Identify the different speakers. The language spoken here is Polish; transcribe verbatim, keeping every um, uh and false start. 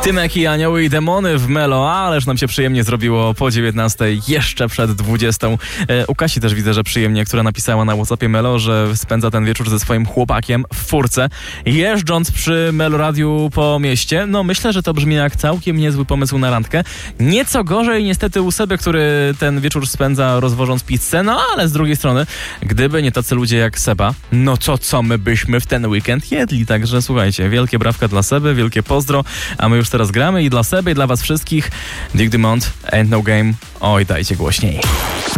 Speaker 1: Tymek i Anioły i Demony w Melo, ależ nam się przyjemnie zrobiło po dziewiętnastej, jeszcze przed dwudziestą. E, u Kasi też widzę, że przyjemnie, która napisała na WhatsAppie Melo, że spędza ten wieczór ze swoim chłopakiem w furce, jeżdżąc przy Melo Radiu po mieście. No myślę, że to brzmi jak całkiem niezły pomysł na randkę. Nieco gorzej niestety u Seby, który ten wieczór spędza rozwożąc pizzę, no ale z drugiej strony, gdyby nie tacy ludzie jak Seba, no to co my byśmy w ten weekend jedli? Także słuchajcie, wielkie brawka dla Seby, wielkie pozdro, a my już teraz gramy i dla Seby, i dla was wszystkich Dick Dumont, Ain't No Game. Oj, dajcie głośniej.